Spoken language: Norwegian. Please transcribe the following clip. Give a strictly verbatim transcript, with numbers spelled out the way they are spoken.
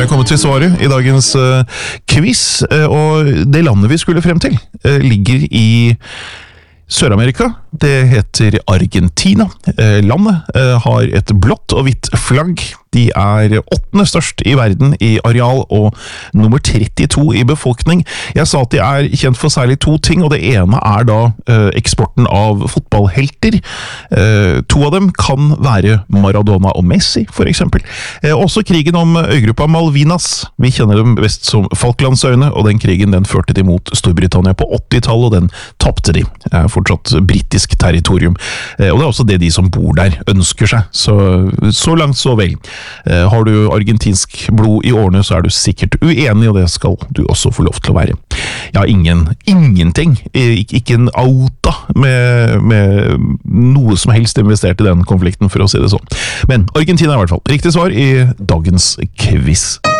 Vi er kommet til svaret i dagens uh, quiz, uh, og det landet vi skulle frem til uh, ligger i Sør-Amerika. Det heter Argentina. Uh, landet uh, har et blått og hvitt flagg. De er åttende størst i verden i areal og nummer trettito i befolkning. Jeg sa at de er kjent for særlig to ting, og det ene er da eh, eksporten av fotballhelter. Eh, to av dem kan være Maradona og Messi, for eksempel. Eh, også krigen om øygruppa Malvinas. Vi kjenner dem best som Falklandsøyene, og den krigen den førte de mot Storbritannia på åttitallet, og den tappte de. Det er fortsatt britisk territorium. Eh, og det er også det de som bor der ønsker seg. Så, så langt så vel. Uh, har du argentinsk blod i årene, så er du sikkert uenig, og det skal du også få lov til å være. Ja, ingen, ingenting, Ik ikke en auta med, med noe som helst investert i den konflikten, for å si det sånn. Men Argentina er i hvert fall riktig svar i dagens quiz.